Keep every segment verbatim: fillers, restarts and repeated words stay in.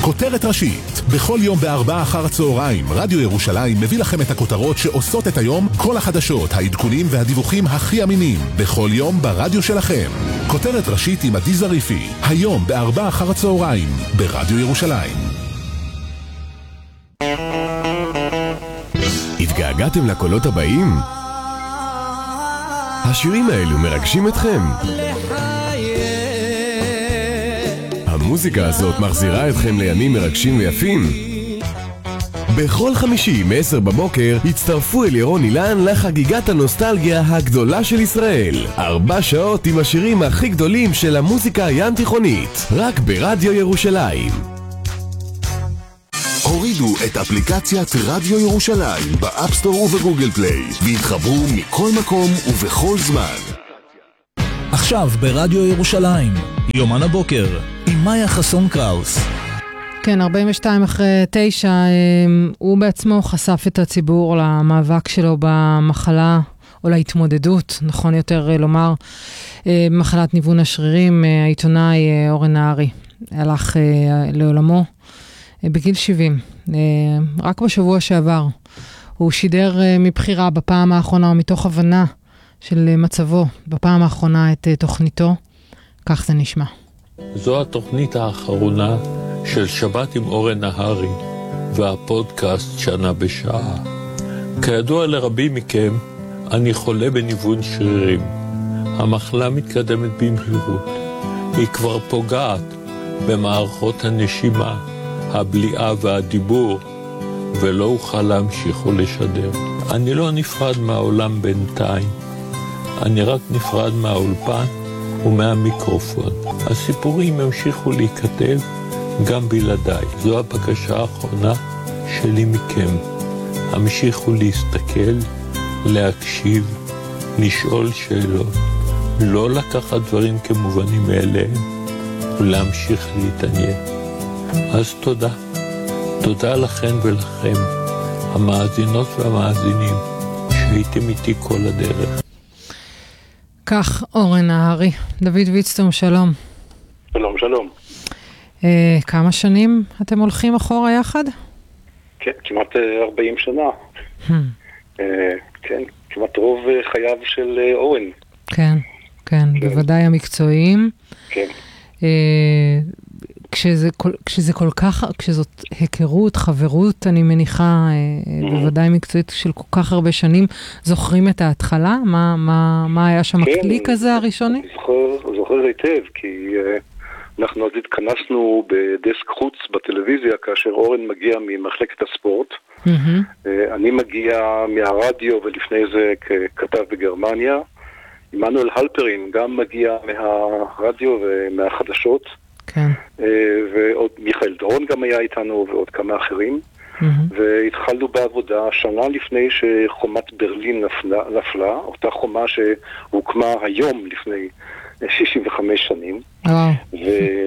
כותרת ראשית. בכל יום בארבעה אחר הצהריים, רדיו ירושלים מביא לכם את הכותרות שעושות את היום, כל החדשות, העדכונים והדיווחים הכי אמינים. בכל יום ברדיו שלכם. כותרת ראשית עם עדי זריפי. היום בארבעה אחר הצהריים, ברדיו ירושלים. התגעגעתם לקולות הבאים? השירים האלו מרגשים אתכם? המוזיקה הזאת מחזירה אתכם לימים מרגשים ויפים? בכל חמישי מ-עשר בבוקר הצטרפו אל ירון אילן לחגיגת הנוסטלגיה הגדולה של ישראל. ארבע שעות עם השירים הכי גדולים של המוזיקה הים תיכונית, רק ברדיו ירושלים. הורידו את אפליקציית רדיו ירושלים באפסטור ובגוגל פליי והתחברו מכל מקום ובכל זמן. עכשיו ברדיו ירושלים, יומן הבוקר עם מאיה חסון קראוס. כן, ארבעים ושתיים אחרי תשע, הוא בעצמו חשף את הציבור למאבק שלו במחלה, או להתמודדות, נכון יותר לומר, במחלת ניוון השרירים. העיתונאי אורן נהרי הלך לעולמו בגיל שבעים, רק בשבוע שעבר. הוא שידר מבחירה בפעם האחרונה, או מתוך הבנה של מצבו, בפעם האחרונה את תוכניתו. כך זה נשמע. זו התוכנית האחרונה של שבת עם אורן נהרי והפודקאסט שנה בשעה. כידוע לרבים מכם, אני חולה בניוון שרירים. המחלה מתקדמת במהירות. היא כבר פוגעת במערכות הנשימה, הבליעה והדיבור, ולא אוכל להמשיך ולשדר. אני לא נפרד מהעולם בינתיים. אני רק נפרד מהאולפן ומהמיקרופון. הסיפורים המשיכו להיכתב גם בלעדיי. זו הבקשה האחרונה שלי מכם. המשיכו להסתכל, להקשיב, לשאול שאלות, לא לקחת דברים כמובנים מאליהם, ולהמשיך להתעניין. אז תודה. תודה לכן ולכם, המאזינות והמאזינים, שהייתם איתי כל הדרך. כך אורן נהרי. דוד ויצטום, שלום. שלום, שלום. אה, כמה שנים אתם הולכים אחורה יחד? כן, כמעט ארבעים שנה. Hmm. אה, כן, כמעט רוב חייו של אורן. כן, כן, כן. בוודאי המקצועיים. כן. אה, כשזה כל, כשזה כל כך, כשזאת היכרות, חברות, אני מניחה, mm-hmm. בוודאי מקצועית של כל כך הרבה שנים, זוכרים את ההתחלה? מה, מה, מה היה שם כן, הקליק הזה הראשוני? זוכר, זוכר היטב, כי uh, אנחנו אז התכנסנו בדסק חוץ בטלוויזיה, כאשר אורן מגיע ממחלקת הספורט. Mm-hmm. Uh, אני מגיע מהרדיו ולפני זה ככתב בגרמניה. עמנואל הלפרין גם מגיע מהרדיו ומהחדשות. כן. ועוד מיכאל דורון גם היה איתנו ועוד כמה אחרים. Mm-hmm. והתחלנו בעבודה שנה לפני שחומת ברלין נפלה, נפלה, אותה חומה שהוקמה היום לפני שישים וחמש שנים. Oh. ו,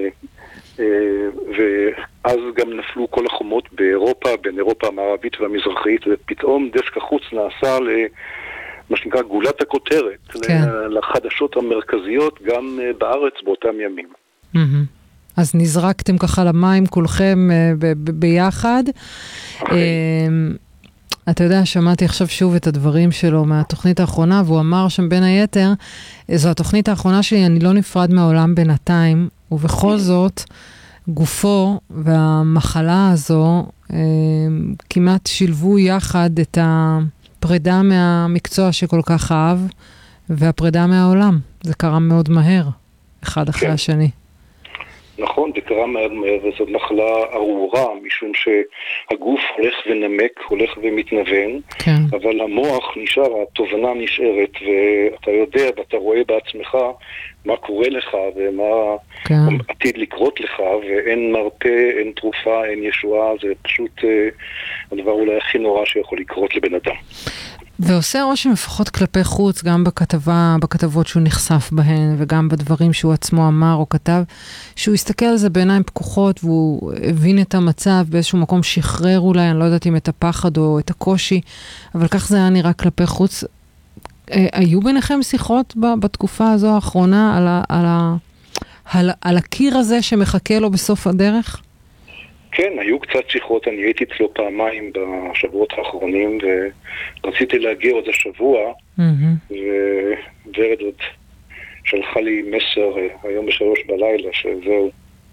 ואז גם נפלו כל החומות באירופה, בין אירופה המערבית והמזרחית, ופתאום דסק החוץ נעשה ל... מה שנקרא גולת הכותרת, כן. לחדשות המרכזיות גם בארץ באותם ימים. Mm-hmm. אז נזרקתם ככה למים כולכם ב- ב- ביחד. Okay. אתה יודע, שמעתי עכשיו שוב את הדברים שלו מהתוכנית האחרונה, והוא אמר שם בין היתר, זו התוכנית האחרונה שלי, אני לא נפרד מהעולם בינתיים, ובכל זאת, גופו והמחלה הזו כמעט שילבו יחד את הפרידה מהמקצוע שכל כך אהב, והפרידה מהעולם. זה קרה מאוד מהר, אחד אחרי okay. השני. נכון, זה קרה מהר מהר, וזאת מחלה ארורה, משום שהגוף הולך ונמק, הולך ומתנוון, כן. אבל המוח נשאר, התובנה נשארת, ואתה יודע ואתה רואה בעצמך מה קורה לך ומה כן. עתיד לקרות לך, ואין מרפא, אין תרופה, אין ישועה, זה פשוט הדבר אולי הכי נורא שיכול לקרות לבן אדם. ועושה רושם לפחות כלפי חוץ, גם בכתבה, בכתבות שהוא נחשף בהן, וגם בדברים שהוא עצמו אמר או כתב, שהוא הסתכל על זה בעיניים פקוחות, והוא הבין את המצב, באיזשהו מקום שחרר אולי, אני לא יודעת אם את הפחד או את הקושי, אבל כך זה היה נראה כלפי חוץ. היו ביניכם שיחות בתקופה הזו האחרונה, על, ה, על, ה, על, על הקיר הזה שמחכה לו בסוף הדרך? כן, היו קצת שיחות, אני הייתי אצלו פעמיים בשבועות האחרונים, ורציתי להגיע עוד השבוע, וורד עוד שלחה לי מסר היום בשלוש בלילה, שזהו.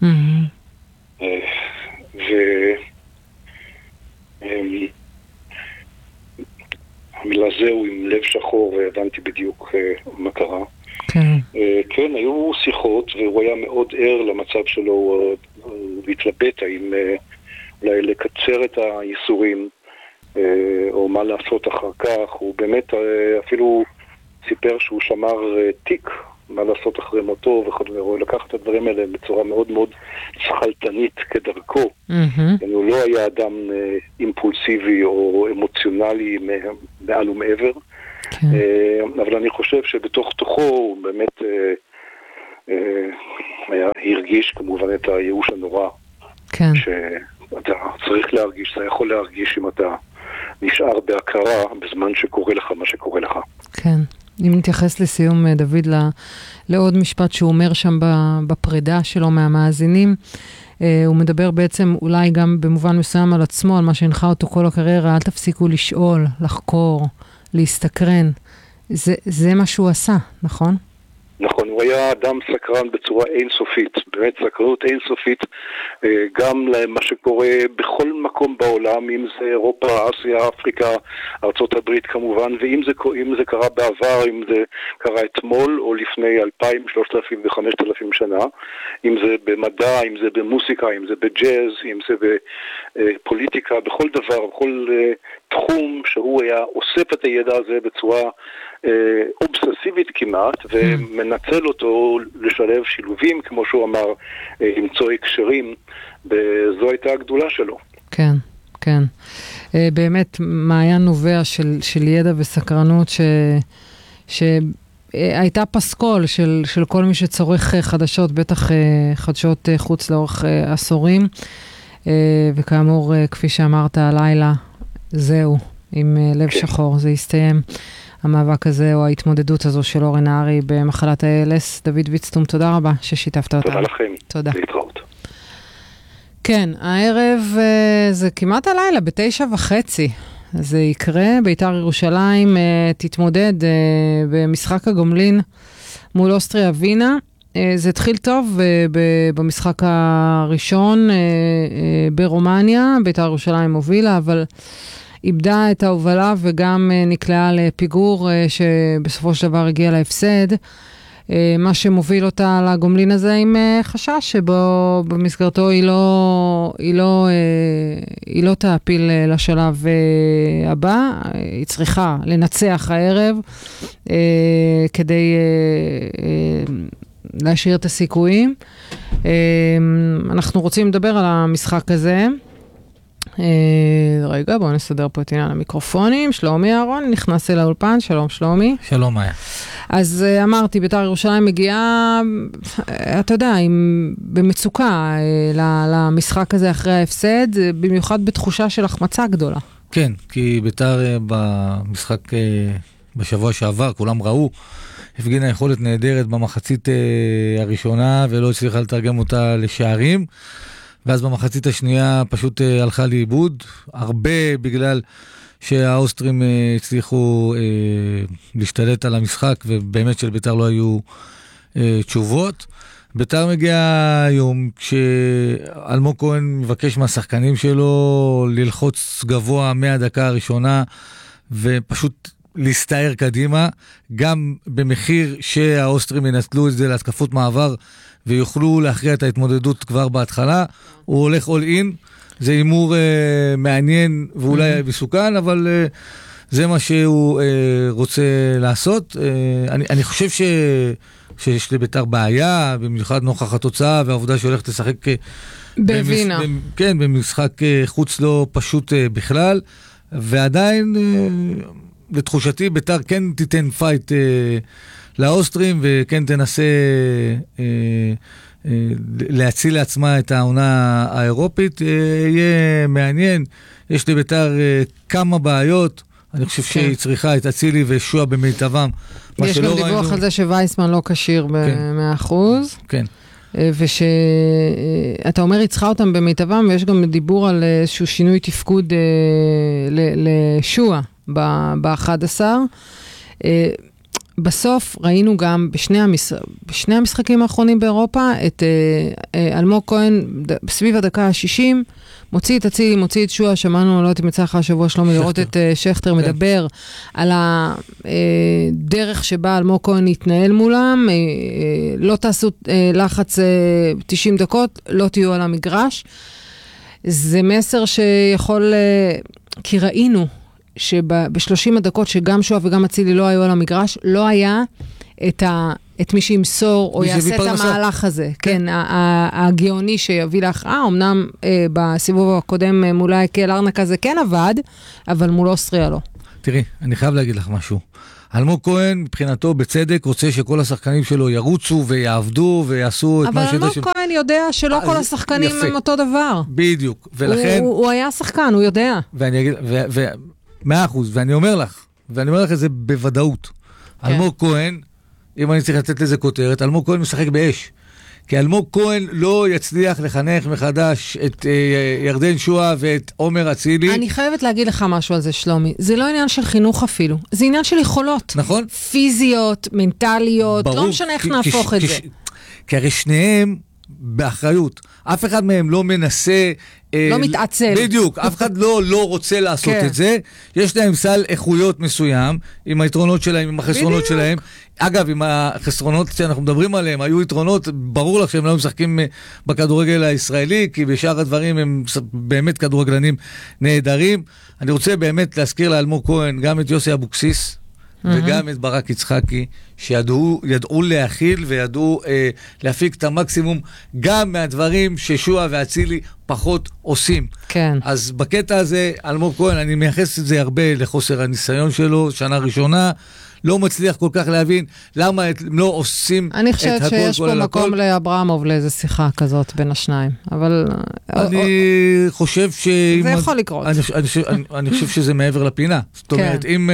והמילה זהו עם לב שחור, והבנתי בדיוק מה קרה. כן. כן, היו שיחות, והוא היה מאוד ער למצב שלו, הוא התלבט האם אולי לקצר את הייסורים, או מה לעשות אחר כך. הוא באמת אפילו סיפר שהוא שמר תיק, מה לעשות אחרי מותו וכדומה, הוא לקח את הדברים האלה בצורה מאוד מאוד שחלטנית כדרכו. הוא לא היה אדם אימפולסיבי או אמוציונלי מעל ומעבר. אבל אני חושב שבתוך תוכו הוא באמת היה, הרגיש כמובן את הייאוש הנורא. כן. שאתה צריך להרגיש, אתה יכול להרגיש אם אתה נשאר בהכרה בזמן שקורה לך מה שקורה לך. כן. אם נתייחס לסיום, דוד, לעוד משפט שהוא אומר שם בפרידה שלו מהמאזינים, הוא מדבר בעצם אולי גם במובן מסוים על עצמו, על מה שהנחה אותו כל הקריירה, אל תפסיקו לשאול, לחקור, להסתקרן. זה, זה מה שהוא עשה, נכון? נכון, הוא היה אדם סקרן בצורה אינסופית, באמת סקרנות אינסופית, גם למה שקורה בכל מקום בעולם, אם זה אירופה, אסיה, אפריקה, ארצות הברית כמובן, ואם זה, אם זה קרה בעבר, אם זה קרה אתמול או לפני אלפיים, שלושת אלפים וחמשת אלפים שנה, אם זה במדע, אם זה במוסיקה, אם זה בג'אז, אם זה בפוליטיקה, בכל דבר, בכל תחום שהוא היה אוסף את הידע הזה בצורה אובססיבית כמעט, ומנצל אותו לשלב שילובים, כמו שהוא אמר, למצוא הקשרים, וזו הייתה הגדולה שלו. כן, כן. באמת, מעיין נובע של, של ידע וסקרנות ש... שהייתה פסקול של, של כל מי שצורך חדשות, בטח חדשות חוץ לאורך עשורים, וכאמור, כפי שאמרת, הלילה, זהו, עם לב שחור, זה יסתיים. המאבק הזה או ההתמודדות הזו של אורן נהרי במחלת ה-איי אל אס. דוד ויצטום, תודה רבה ששיתפת אותנו. תודה לכם. תודה. להתראות. כן, הערב זה כמעט הלילה, בתשע וחצי. זה יקרה, בית"ר ירושלים תתמודד במשחק הגומלין מול אוסטריה ווינה. זה התחיל טוב במשחק הראשון ברומניה, בית"ר ירושלים הובילה, אבל איבדה את ההובלה וגם נקלעה לפיגור שבסופו של דבר הגיע להפסד, מה שמוביל אותה לגומלין הזה עם חשש שבו במסגרתו היא לא, היא לא, היא לא תעפיל לשלב הבא, היא צריכה לנצח הערב כדי להשאיר את הסיכויים. אנחנו רוצים לדבר על המשחק הזה. רגע, בואו נסדר פה את עניין המיקרופונים. שלומי אהרון נכנס אל האולפן. שלום שלומי. שלום מאיה. אז אמרתי, בית"ר ירושלים מגיעה, אתה יודע, עם, במצוקה למשחק הזה אחרי ההפסד, במיוחד בתחושה של החמצה גדולה. כן, כי בית"ר במשחק בשבוע שעבר, כולם ראו, הפגינה יכולת נהדרת במחצית הראשונה, ולא הצליחה לתרגם אותה לשערים. ואז במחצית השנייה פשוט uh, הלכה לאיבוד, הרבה בגלל שהאוסטרים uh, הצליחו uh, להשתלט על המשחק, ובאמת של בית"ר לא היו uh, תשובות. בית"ר מגיע היום כשאלמוג כהן מבקש מהשחקנים שלו ללחוץ גבוה מהדקה הראשונה, ופשוט להסתער קדימה, גם במחיר שהאוסטרים ינצלו את זה להתקפות מעבר, ויוכלו להכריע את ההתמודדות כבר בהתחלה. הוא הולך all in, זה אימור אה, מעניין ואולי mm-hmm. מסוכן, אבל אה, זה מה שהוא אה, רוצה לעשות. אה, אני, אני חושב ש, שיש לבית"ר בעיה, במיוחד נוכח התוצאה והעובדה שהולכת לשחק אה, בווינה. במש, כן, במשחק אה, חוץ לא פשוט אה, בכלל, ועדיין אה, לתחושתי בית"ר כן תיתן פייט אה, לאוסטרים, וכן תנסה אה, אה, להציל לעצמה את העונה האירופית. אה, יהיה מעניין. יש לבית"ר אה, כמה בעיות. אני חושב כן. שהיא צריכה את אצילי ושועה במיטבם. יש גם דיווח ראינו... על זה שווייסמן לא קשיר ב-מאה אחוז. כן. ושאתה אומר, היא צריכה אותם במיטבם, ויש גם דיבור על איזשהו שינוי תפקוד לשואה ב-אחד עשר. בסוף ראינו גם בשני, המש... בשני המשחקים האחרונים באירופה, את אלמוג כהן בסביב הדקה ה-שישים, מוציא את אצילי, מוציא את שואה, שמענו, לא הייתי מצליחה השבוע שלומי לראות את שכטר מדבר על הדרך שבה אלמוג כהן יתנהל מולם, לא תעשו לחץ תשעים דקות, לא תהיו על המגרש. זה מסר שיכול, כי ראינו שב-שלושים הדקות שגם שואה וגם אצילי לא היו על המגרש, לא היה את ה... את מי שימסור או יעשה את המהלך הזה. כן, הגאוני שיביא להכרעה, אמנם בסיבוב הקודם מול הקהל ארנקה זה כן עבד, אבל מול אוסטריה לא. תראי, אני חייב להגיד לך משהו. אלמוג כהן, מבחינתו, בצדק, רוצה שכל השחקנים שלו ירוצו ויעבדו ויעשו את מה אבל אלמוג כהן יודע שלא כל השחקנים הם אותו דבר. בדיוק, ולכן... הוא היה שחקן, הוא יודע. ואני אגיד, מאה אחוז, ואני אומר לך, ואני אומר לך את זה בוודאות. אלמוג כהן, אם אני צריך לתת לזה כותרת, אלמוג כהן משחק באש. כי אלמוג כהן לא יצליח לחנך מחדש את אה, ירדן שואה ואת עומר אצילי. אני חייבת להגיד לך משהו על זה, שלומי. זה לא עניין של חינוך אפילו. זה עניין של יכולות. נכון. פיזיות, מנטליות, ברור, לא משנה איך נהפוך את זה. כי הרי שניהם באחריות. אף אחד מהם לא מנסה... לא מתעצל. בדיוק, אף אחד לא, לא רוצה לעשות את זה. יש להם סל איכויות מסוים, עם היתרונות שלהם, עם החסרונות שלהם. אגב, עם החסרונות שאנחנו מדברים עליהם, היו יתרונות, ברור לך שהם לא משחקים בכדורגל הישראלי, כי בשאר הדברים הם באמת כדורגלנים נהדרים. אני רוצה באמת להזכיר לאלמוג כהן, גם את יוסי אבוקסיס, וגם את ברק יצחקי, שידעו ידעו להכיל וידעו אה, להפיק את המקסימום גם מהדברים ששואה ואצילי פחות עושים. כן. אז בקטע הזה, אלמוג כהן, אני מייחס את זה הרבה לחוסר הניסיון שלו, שנה ראשונה, לא מצליח כל כך להבין למה הם לא עושים את הכל. אני חושבת שיש פה מקום לאברמוב לאיזו שיחה כזאת בין השניים, אבל... אני חושב ש... זה יכול לקרות. אני חושב שזה מעבר לפינה. זאת אומרת, אם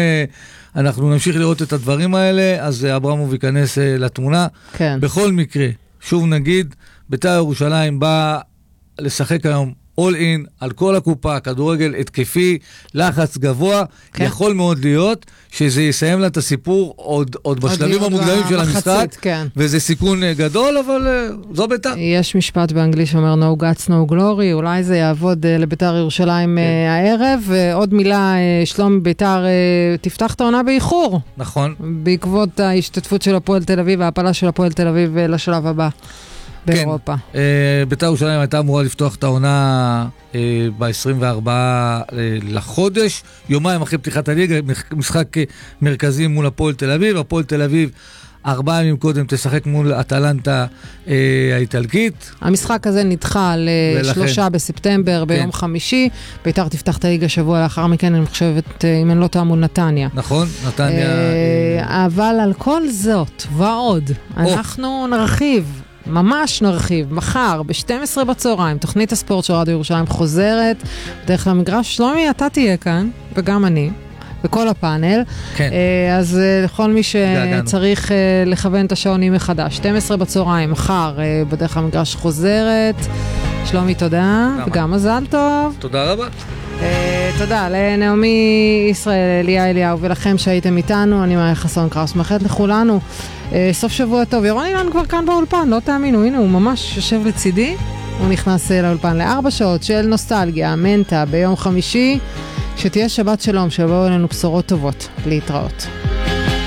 אנחנו נמשיך לראות את הדברים האלה, אז אברמוב ייכנס לתמונה. כן. בכל מקרה, שוב נגיד, בית"ר ירושלים בא לשחק היום all in על כל הקופה, כדורגל התקפי, לחץ גבוה, כן. יכול מאוד להיות שזה יסיים לה את הסיפור עוד, עוד בשלבים המוקדמים של המשחק, כן. וזה סיכון גדול, אבל uh, זו בית"ר. יש משפט באנגלית שאומר no guts no glory, אולי זה יעבוד uh, לבית"ר ירושלים כן. uh, הערב, ועוד מילה, uh, שלום בית"ר uh, תפתח את העונה באיחור. נכון. בעקבות ההשתתפות של הפועל תל אביב, וההפלה של הפועל תל אביב uh, לשלב הבא. באירופה. כן, בית"ר ירושלים הייתה אמורה לפתוח את העונה ב-עשרים וארבעה לחודש, יומיים אחרי פתיחת הליגה, משחק מרכזי מול הפועל תל אביב, הפועל תל אביב ארבעה ימים קודם תשחק מול אטלנטה האיטלקית. המשחק הזה נדחה לשלושה בספטמבר ביום חמישי, בית"ר תפתח את הליגה שבוע לאחר מכן, אני חושבת, אם אני לא טועה, מול נתניה. נכון, נתניה. אבל על כל זאת ועוד, אנחנו נרחיב. ממש נרחיב, מחר ב-שתים עשרה בצהריים, תוכנית הספורט של רדיו ירושלים חוזרת דרך למגרש. שלומי, אתה תהיה כאן, וגם אני, בכל הפאנל. כן. אז לכל מי שצריך לכוון את השעונים מחדש, שתים עשרה בצהריים, מחר בדרך למגרש חוזרת. שלומי, תודה, וגם מזל טוב. תודה רבה. תודה לנעמי ישראל, אליה אליהו, ולכם שהייתם איתנו. אני מאיה חסון קראוס, מאחלת לכולנו סוף שבוע טוב. ירון אילן כבר כאן באולפן, לא תאמינו, הנה הוא ממש יושב לצידי, הוא נכנס לאולפן לארבע שעות של נוסטלגיה, מנטה ביום חמישי, שתהיה שבת שלום, שבאו אלינו בשורות טובות, להתראות.